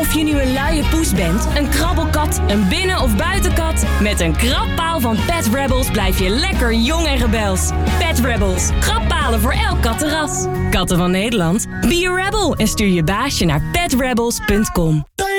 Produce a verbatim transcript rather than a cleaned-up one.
Of je nu een luie poes bent, een krabbelkat, een binnen- of buitenkat... met een krabpaal van Pet Rebels blijf je lekker jong en rebels. Pet Rebels. Krabbpalen voor elk kattenras. Katten van Nederland. Be a rebel en stuur je baasje naar pet rebels punt com.